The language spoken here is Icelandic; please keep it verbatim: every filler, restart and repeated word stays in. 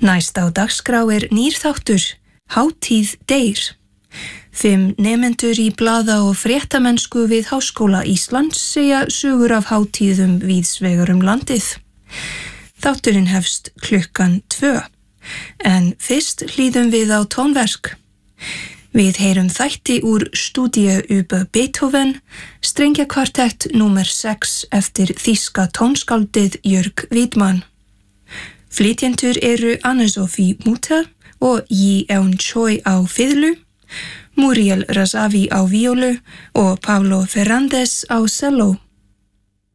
Næst á dagskrá er nýr þáttur, Hátíð deyr. Fimm nemendur í blaða- og fréttamennsku við Háskóla Íslands segja sögur af hátíðum víðs vegar um landið. Þátturinn hefst klukkan tvö, en fyrst hlýðum við á tónverk. Við heyrum þætti úr Studie über Beethoven, strengjakvartett númer sex eftir þýska tónskáldið Jörg Widmann. Flytjendur eru Anne-Sophie Mutter og Yi Eun Choi á fiðlu, Muriel Razavi á víólu og Paulo Ferrandes á cello.